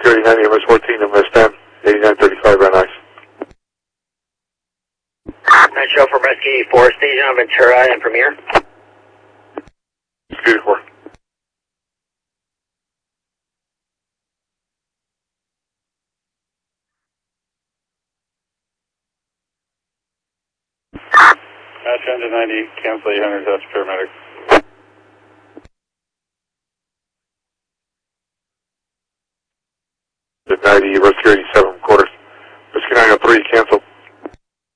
Rescue 89, EMS 14, MS 10, 8935, Red Ice. Night show from Rescue 4, Station on Ventura and Premier. Rescue 4. Match engine 90, cancel 800, that's paramedic.